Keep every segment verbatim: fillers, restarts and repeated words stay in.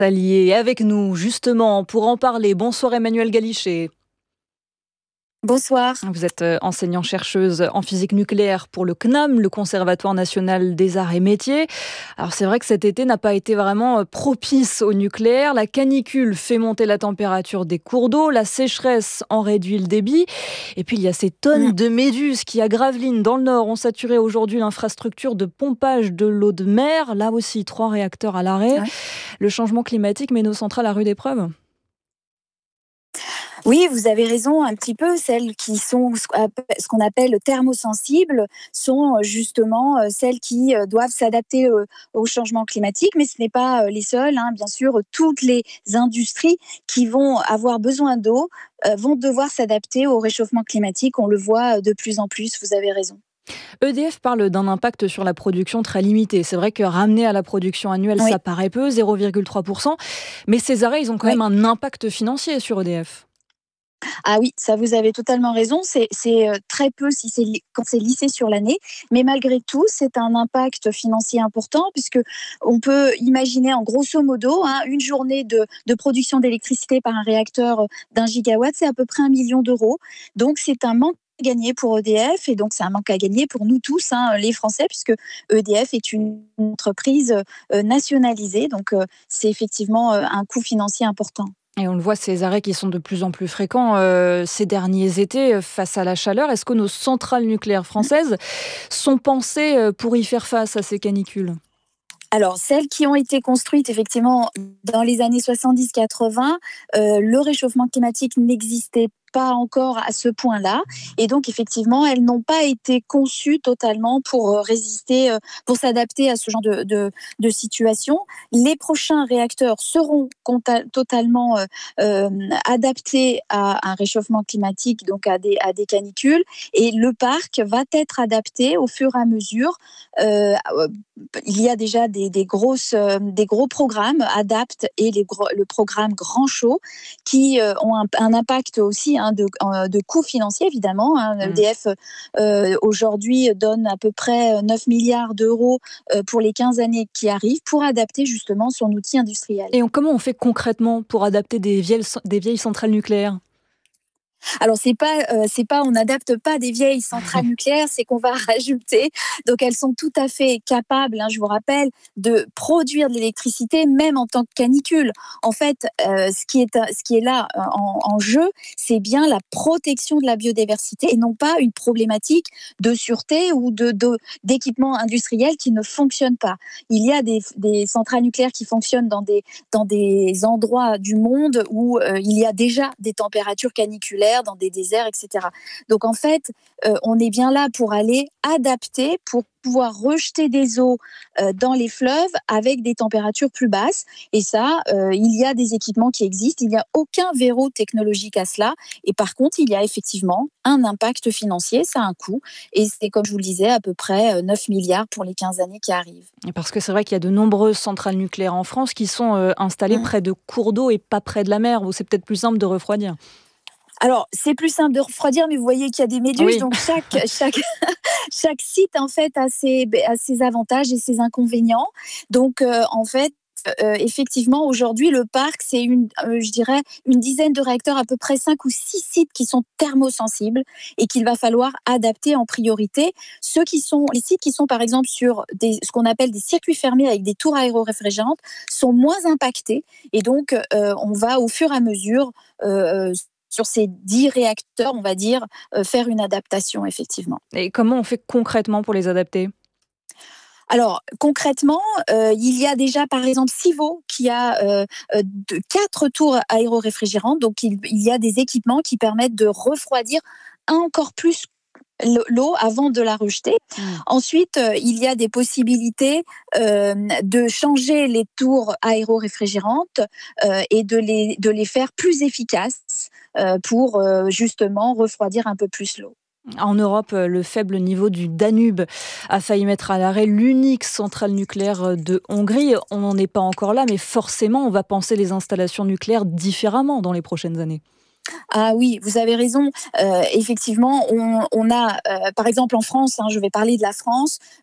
Allié avec nous justement pour en parler. Bonsoir Emmanuelle Galichet. Bonsoir. Vous êtes enseignante-chercheuse en physique nucléaire pour le C N A M, le Conservatoire national des arts et métiers. Alors c'est vrai que cet été n'a pas été vraiment propice au nucléaire. La canicule fait monter la température des cours d'eau, la sécheresse en réduit le débit. Et puis il y a ces tonnes Mmh. de méduses qui à Gravelines, dans le Nord, ont saturé aujourd'hui l'infrastructure de pompage de l'eau de mer. Là aussi, trois réacteurs à l'arrêt. Ouais. Le changement climatique met nos centrales à rude épreuve. Oui, vous avez raison, un petit peu. Celles qui sont ce qu'on appe- ce qu'on appelle thermosensibles sont euh, justement euh, celles qui euh, doivent s'adapter euh, au changement climatique, mais ce n'est pas euh, les seules, hein. Bien sûr, toutes les industries qui vont avoir besoin d'eau euh, vont devoir s'adapter au réchauffement climatique. On le voit euh, de plus en plus, vous avez raison. E D F parle d'un impact sur la production très limité. C'est vrai que ramener à la production annuelle, Oui, ça paraît peu, zéro virgule trois pour cent. Mais ces arrêts, ils ont quand oui. même un impact financier sur E D F. Ah oui, ça vous avez totalement raison. C'est c'est, heu, très peu si c'est li quand c'est lissé sur l'année, mais malgré tout, c'est un impact financier important puisque on peut imaginer en grosso modo, hein, une journée de de production d'électricité par un réacteur, heu, d'1 gigawatt, c'est à peu près un million d'euros. Donc c'est un manque à gagner pour E D F et donc c'est un manque à gagner pour nous tous, hein, les Français, puisque E D F est une entreprise, heu, nationalisée. Donc heu, c'est effectivement, heu, un coût financier important. Et on le voit, ces arrêts qui sont de plus en plus fréquents euh, ces derniers étés euh, face à la chaleur. Est-ce que nos centrales nucléaires françaises sont pensées euh, pour y faire face à ces canicules? Alors, celles qui ont été construites effectivement dans les années soixante-dix quatre-vingts, heu, le réchauffement climatique n'existait pas encore à ce point-là et donc effectivement, elles n'ont pas été conçues totalement pour, heu, résister, heu, pour s'adapter à ce genre de de de situation. Les prochains réacteurs seront conta totalement, heu, hem, adaptés à un réchauffement climatique, donc à des à des canicules et le parc va être adapté au fur et à mesure, heu, il y a déjà des, des, grosses, euh, des gros programmes Adapt et les gros, le programme Grand Chaud qui euh, ont un, un impact aussi, hein, de, euh, de coûts financiers évidemment, hein. Mm. E D F euh, aujourd'hui donne à peu près neuf milliards d'euros euh, pour les quinze années qui arrivent pour adapter justement son outil industriel. Et on- comment on fait concrètement pour adapter des vieilles, des vieilles centrales nucléaires? Alors c'est pas, heu, c'est pas on n'adapte pas des vieilles centrales nucléaires, c'est qu'on va rajouter. Donc elles sont tout à fait capables, hein, je vous rappelle, de produire de l'électricité même en temps de canicule. En fait, heu, ce qui est ce qui est là, heu, en en jeu, c'est bien la protection de la biodiversité et non pas une problématique de sûreté ou de de d'équipements industriels qui ne fonctionnent pas. Il y a des des centrales nucléaires qui fonctionnent dans des dans des endroits du monde où euh, il y a déjà des températures caniculaires, dans des déserts, et cetera. Donc en fait, euh, on est bien là pour aller adapter, pour pouvoir rejeter des eaux euh, dans les fleuves avec des températures plus basses. Et ça, euh, il y a des équipements qui existent. Il n'y a aucun verrou technologique à cela. Et par contre, il y a effectivement un impact financier, ça a un coût. Et c'est, comme je vous le disais, à peu près neuf milliards pour les quinze années qui arrivent. Parce que c'est vrai qu'il y a de nombreuses centrales nucléaires en France qui sont euh, installées Mmh. près de cours d'eau et pas près de la mer, où c'est peut-être plus simple de refroidir. Alors, c'est plus simple de refroidir, mais vous voyez qu'il y a des méduses, Oui. donc chaque, chaque, chaque site en fait a ses, a ses avantages et ses inconvénients. Donc, euh, en fait, euh, effectivement, aujourd'hui, le parc, c'est une, euh, je dirais, une dizaine de réacteurs, à peu près cinq ou six sites qui sont thermosensibles et qu'il va falloir adapter en priorité. Ceux qui sont, les sites qui sont, par exemple, sur des, ce qu'on appelle des circuits fermés avec des tours aéroréfrigérantes sont moins impactés et donc, euh, on va au fur et à mesure euh, sur ces dix réacteurs, on va dire, euh, faire une adaptation, effectivement. Et comment on fait concrètement pour les adapter? Alors, concrètement, euh, il y a déjà, par exemple, Civo qui a euh, euh, de, quatre tours aéroréfrigérantes. Donc, il, il y a des équipements qui permettent de refroidir encore plus l'eau avant de la rejeter. Hmm. Ensuite, euh, il y a des possibilités euh, de changer les tours aéroréfrigérantes euh, et de les, de les faire plus efficaces euh, pour euh, justement refroidir un peu plus l'eau. En Europe, euh, le faible niveau du Danube a failli mettre à l'arrêt l'unique centrale nucléaire euh, de Hongrie. On n'en est pas encore là, mais forcément, on va penser les installations nucléaires différemment dans les prochaines années. Ah oui, vous avez raison. Euh, effectivement, on, on a, euh, par exemple en France, hein, je vais parler de la France, le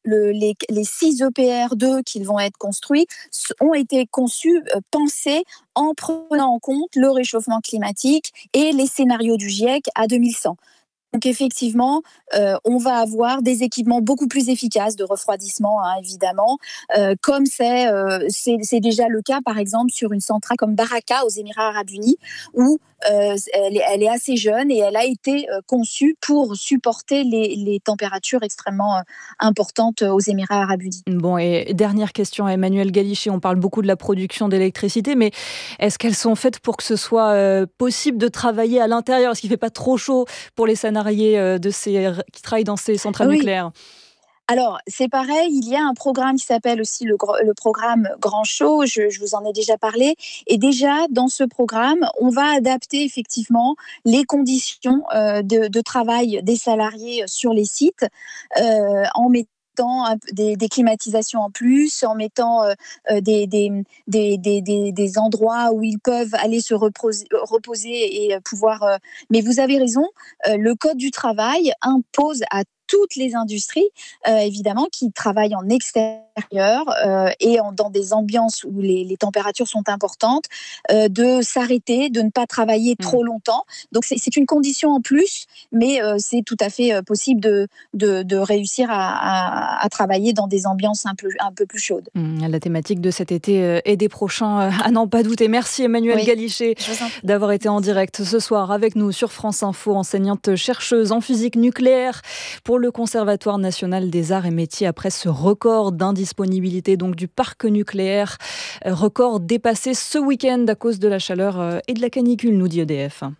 le, les, les six E P R deux qui vont être construits ont été conçus, euh, pensés en prenant en compte le réchauffement climatique et les scénarios du GIEC à deux mille cent. Donc effectivement, euh, on va avoir des équipements beaucoup plus efficaces de refroidissement, hein, évidemment, euh, comme c'est, euh, c'est, c'est déjà le cas, par exemple, sur une centrale comme Baraka aux Émirats Arabes Unis, où euh, elle, est, elle est assez jeune et elle a été euh, conçue pour supporter les, les températures extrêmement euh, importantes aux Émirats Arabes Unis. Bon, et dernière question à Emmanuel Galichet. On parle beaucoup de la production d'électricité, mais est-ce qu'elles sont faites pour que ce soit euh, possible de travailler à l'intérieur? Est-ce qu'il ne fait pas trop chaud pour les salariés de ces, qui travaillent dans ces centrales oui. nucléaires? Alors, c'est pareil, il y a un programme qui s'appelle aussi le, le programme Grand Chaud, je, je vous en ai déjà parlé, et déjà, dans ce programme, on va adapter effectivement les conditions euh, de, de travail des salariés sur les sites euh, en mettant Des, des climatisations en plus, en mettant euh, des, des, des, des, des endroits où ils peuvent aller se reposer, reposer et pouvoir... Euh... Mais vous avez raison, euh, le Code du travail impose à toutes les industries, euh, évidemment, qui travaillent en extérieur euh, et en, dans des ambiances où les, les températures sont importantes, euh, de s'arrêter, de ne pas travailler mmh. trop longtemps. Donc, c'est, c'est une condition en plus, mais euh, c'est tout à fait euh, possible de, de, de réussir à, à, à travailler dans des ambiances un peu, un peu plus chaudes. Mmh, la thématique de cet été et des prochains, à n'en pas douter. Merci Emmanuel oui. Galichet d'avoir été en direct ce soir avec nous sur France Info, enseignante chercheuse en physique nucléaire pour le Conservatoire national des arts et métiers après ce record d'indisponibilité donc du parc nucléaire, record dépassé ce week-end à cause de la chaleur et de la canicule, nous dit E D F.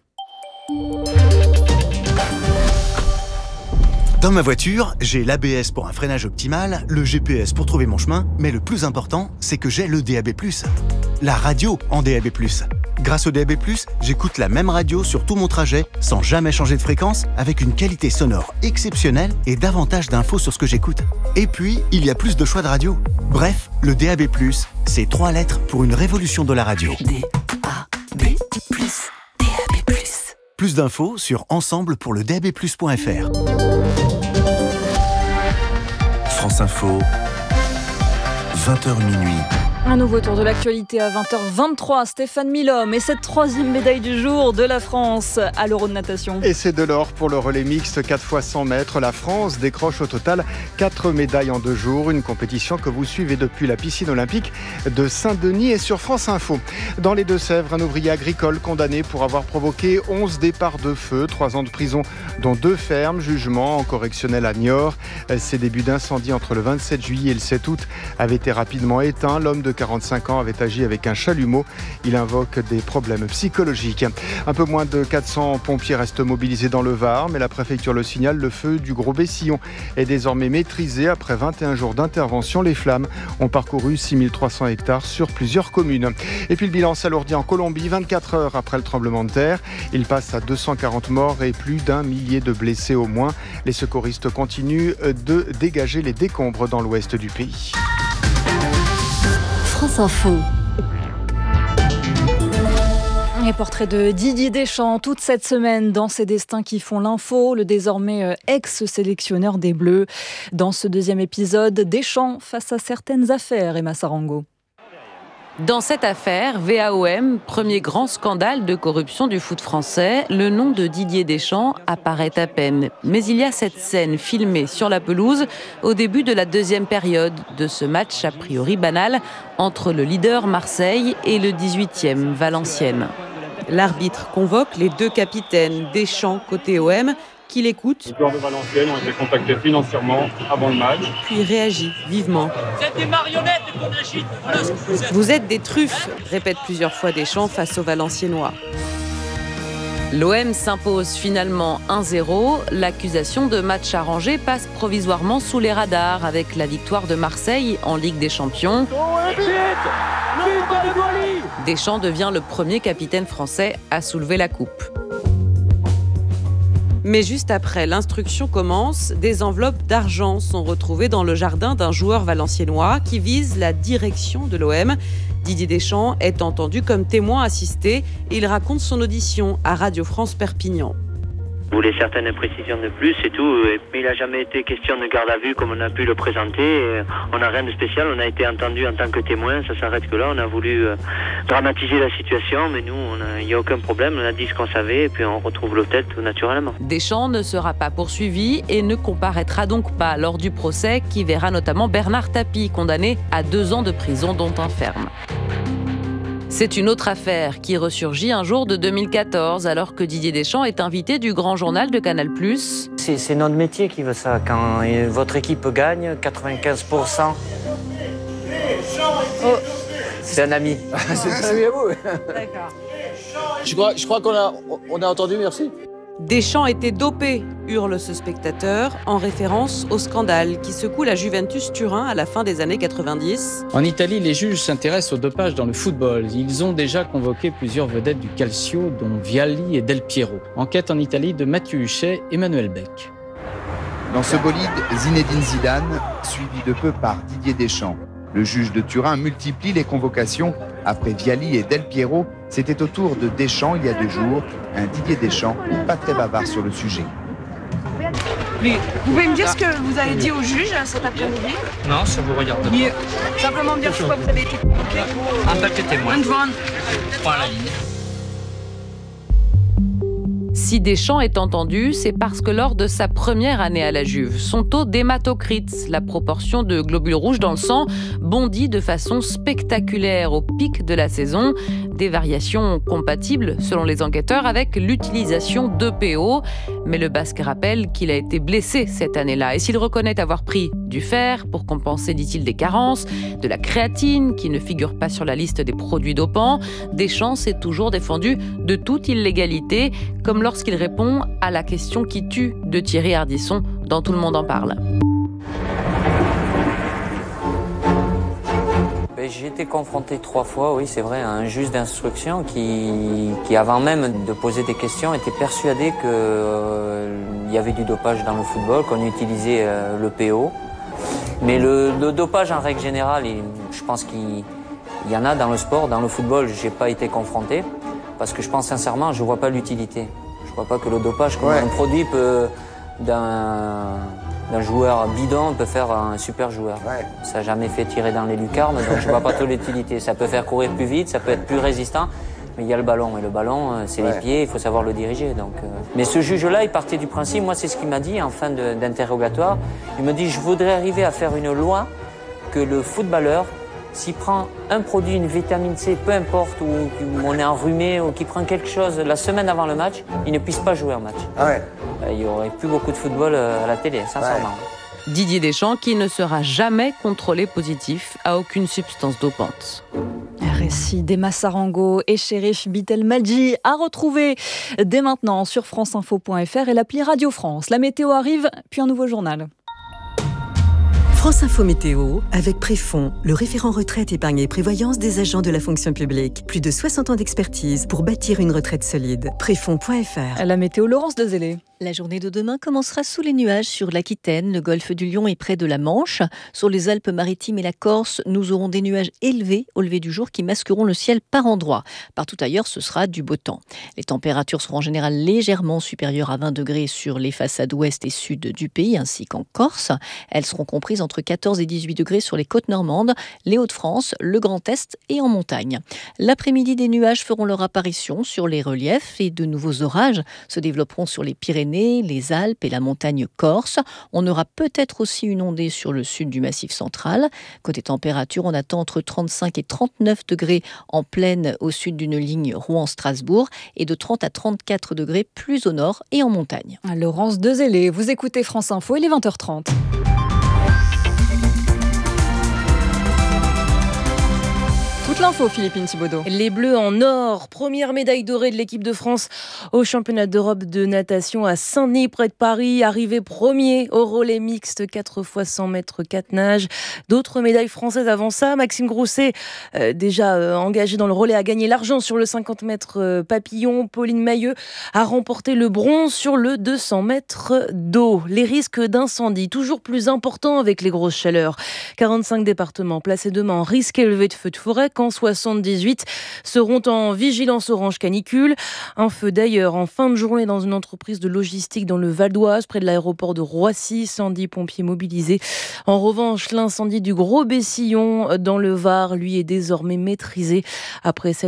Dans ma voiture, j'ai l'A B S pour un freinage optimal, le G P S pour trouver mon chemin, mais le plus important, c'est que j'ai le D A B plus, la radio en D A B plus. Grâce au D A B plus, j'écoute la même radio sur tout mon trajet, sans jamais changer de fréquence, avec une qualité sonore exceptionnelle et davantage d'infos sur ce que j'écoute. Et puis, il y a plus de choix de radio. Bref, le D A B plus, c'est trois lettres pour une révolution de la radio. D A B plus, D A B plus. Plus d'infos sur ensemble pour le D A B plus point F R. France Info, vingt heures minuit. Un nouveau tour de l'actualité à vingt heures vingt-trois. Stéphane Milhomme et cette troisième médaille du jour de la France à l'Euro de natation. Et c'est de l'or pour le relais mixte quatre fois cent mètres. La France décroche au total quatre médailles en deux jours. Une compétition que vous suivez depuis la piscine olympique de Saint-Denis et sur France Info. Dans les Deux-Sèvres, un ouvrier agricole condamné pour avoir provoqué onze départs de feu. Trois ans de prison, dont deux fermes. Jugement en correctionnel à Niort. Ces débuts d'incendie entre le vingt-sept juillet et le sept août avaient été rapidement éteints. L'homme de quarante-cinq ans avait agi avec un chalumeau. Il invoque des problèmes psychologiques. Un peu moins de quatre cents pompiers restent mobilisés dans le Var, mais la préfecture le signale, le feu du Gros Bessillon est désormais maîtrisé. Après vingt et un jours d'intervention, les flammes ont parcouru six mille trois cents hectares sur plusieurs communes. Et puis le bilan s'alourdit en Colombie, vingt-quatre heures après le tremblement de terre. Il passe à deux cent quarante morts et plus d'un millier de blessés au moins. Les secouristes continuent de dégager les décombres dans l'ouest du pays. France Info. Et portrait de Didier Deschamps toute cette semaine dans Ces destins qui font l'info, le désormais ex-sélectionneur des Bleus. Dans ce deuxième épisode, Deschamps face à certaines affaires, Emma Sarango. Dans cette affaire, V A O M, premier grand scandale de corruption du foot français, le nom de Didier Deschamps apparaît à peine. Mais il y a cette scène filmée sur la pelouse au début de la deuxième période de ce match a priori banal entre le leader Marseille et le dix-huitième Valenciennes. L'arbitre convoque les deux capitaines, Deschamps côté O M, qui l'écoutent. Les joueurs de Valenciennes ont été contactés financièrement avant le match. Puis réagit vivement. Vous êtes des marionnettes qu'on agite. Voilà ce que vous êtes. Vous êtes des truffes, répète plusieurs fois Deschamps face aux Valenciennois. L'O M s'impose finalement un zéro. L'accusation de match arrangé passe provisoirement sous les radars avec la victoire de Marseille en Ligue des Champions. Deschamps devient le premier capitaine français à soulever la coupe. Mais juste après, l'instruction commence. Des enveloppes d'argent sont retrouvées dans le jardin d'un joueur valenciennois qui vise la direction de l'O M. Didier Deschamps est entendu comme témoin assisté et il raconte son audition à Radio France Perpignan. Il voulait certaines précisions de plus et tout, mais il n'a jamais été question de garde à vue comme on a pu le présenter. On n'a rien de spécial, on a été entendu en tant que témoin, ça s'arrête que là. On a voulu euh, dramatiser la situation, mais nous, il n'y a aucun problème. On a dit ce qu'on savait et puis on retrouve l'hôtel tout naturellement. Deschamps ne sera pas poursuivi et ne comparaîtra donc pas lors du procès qui verra notamment Bernard Tapie condamné à deux ans de prison dont un ferme. C'est une autre affaire qui ressurgit un jour de deux mille quatorze, alors que Didier Deschamps est invité du Grand Journal de Canal plus. C'est, c'est notre métier qui veut ça. Quand votre équipe gagne, quatre-vingt-quinze pour cent... Oh. C'est un ami. C'est un ami à vous. D'accord. Je crois, je crois qu'on a, on a entendu, merci. Deschamps était dopé, hurle ce spectateur, en référence au scandale qui secoue la Juventus Turin à la fin des années quatre-vingt-dix. En Italie, les juges s'intéressent au dopage dans le football. Ils ont déjà convoqué plusieurs vedettes du Calcio, dont Vialli et Del Piero. Enquête en Italie de Mathieu Huchet et Emmanuel Beck. Dans ce bolide, Zinedine Zidane, suivi de peu par Didier Deschamps. Le juge de Turin multiplie les convocations. Après Vialli et Del Piero, c'était au tour de Deschamps il y a deux jours. Un Didier Deschamps pas très bavard sur le sujet. Mais vous pouvez me dire ce que vous avez dit au juge cet après-midi ? Non, ça vous regarde pas. Mais, simplement me dire pourquoi vous avez été convoqué. En tant que témoin. Point à la ligne. Si Deschamps est entendu, c'est parce que lors de sa première année à la Juve, son taux d'hématocrite, la proportion de globules rouges dans le sang, bondit de façon spectaculaire au pic de la saison. Des variations compatibles, selon les enquêteurs, avec l'utilisation d'E P O. Mais le Basque rappelle qu'il a été blessé cette année-là. Et s'il reconnaît avoir pris du fer pour compenser, dit-il, des carences, de la créatine qui ne figure pas sur la liste des produits dopants, Deschamps s'est toujours défendu de toute illégalité, comme lorsqu'il répond à la question qui tue de Thierry Ardisson dans Tout le monde en parle. J'ai été confronté trois fois, oui, c'est vrai, à un juge d'instruction qui, qui, avant même de poser des questions, était persuadé qu'il euh, y avait du dopage dans le football, qu'on utilisait euh, l'E P O. Mais le, le dopage, en règle générale, il, je pense qu'il y en a dans le sport. Dans le football, je n'ai pas été confronté, parce que je pense sincèrement, je ne vois pas l'utilité. Je ne vois pas que le dopage, comme ouais. un produit peut, d'un... d'un joueur bidon peut faire un super joueur. Ouais. Ça n'a jamais fait tirer dans les lucarnes, donc je ne vois pas trop l'utilité. Ça peut faire courir plus vite, ça peut être plus résistant, mais il y a le ballon. Et le ballon, c'est ouais. les pieds, il faut savoir le diriger. Donc, euh... Mais ce juge-là, il partait du principe, moi c'est ce qu'il m'a dit en fin de, d'interrogatoire, il me dit, je voudrais arriver à faire une loi que le footballeur, s'il prend un produit, une vitamine C, peu importe, ou on est enrhumé, ou qu'il prend quelque chose la semaine avant le match, il ne puisse pas jouer un match. Ah ouais. Il n'y aurait plus beaucoup de football à la télé, sincèrement. Ouais. Didier Deschamps qui ne sera jamais contrôlé positif à aucune substance dopante. Récit d'Emma Sarango et Chérif Bitelmadji à retrouver dès maintenant sur franceinfo point f r et l'appli Radio France. La météo arrive, puis un nouveau journal. France Info Météo, avec Préfond, le référent retraite, épargne et prévoyance des agents de la fonction publique. Plus de soixante ans d'expertise pour bâtir une retraite solide. Préfond point f r. La météo, Laurence Dezélé. La journée de demain commencera sous les nuages sur l'Aquitaine, le golfe du Lion et près de la Manche. Sur les Alpes-Maritimes et la Corse, nous aurons des nuages élevés au lever du jour qui masqueront le ciel par endroits. Partout ailleurs, ce sera du beau temps. Les températures seront en général légèrement supérieures à vingt degrés sur les façades ouest et sud du pays, ainsi qu'en Corse. Elles seront comprises entre quatorze et dix-huit degrés sur les côtes normandes, les Hauts-de-France, le Grand Est et en montagne. L'après-midi, des nuages feront leur apparition sur les reliefs et de nouveaux orages se développeront sur les Pyrénées, les Alpes et la montagne corse. On aura peut-être aussi une ondée sur le sud du Massif central. Côté température, on attend entre trente-cinq et trente-neuf degrés en plaine au sud d'une ligne Rouen-Strasbourg et de trente à trente-quatre degrés plus au nord et en montagne. Laurence Dezélé, vous écoutez France Info, il est vingt heures trente. Toute l'info, Philippine Thibaudot. Les Bleus en or, première médaille dorée de l'équipe de France au championnat d'Europe de natation à Saint-Denis près de Paris, arrivé premier au relais mixte quatre fois cent mètres quatre nages. D'autres médailles françaises avant ça, Maxime Grousset, euh, déjà euh, engagé dans le relais, a gagné l'argent sur le cinquante mètres euh, papillon. Pauline Mailleux a remporté le bronze sur le deux cents mètres d'eau. Les risques d'incendie, toujours plus importants avec les grosses chaleurs. quarante-cinq départements placés demain en risque élevé de feux de forêt quand cent soixante-dix-huit seront en vigilance orange canicule. Un feu d'ailleurs en fin de journée dans une entreprise de logistique dans le Val d'Oise, près de l'aéroport de Roissy, cent dix pompiers mobilisés. En revanche, l'incendie du Gros Bessillon dans le Var, lui, est désormais maîtrisé après cette